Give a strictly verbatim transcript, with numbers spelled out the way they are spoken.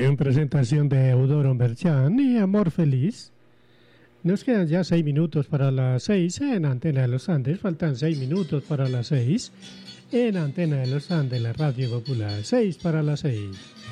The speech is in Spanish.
en presentación de Eudoro Merchan y Amor Feliz. Nos quedan ya seis minutos para las seis en Antena de los Andes. Faltan seis minutos para las seis en Antena de los Andes, la Radio Popular. Seis para las seis.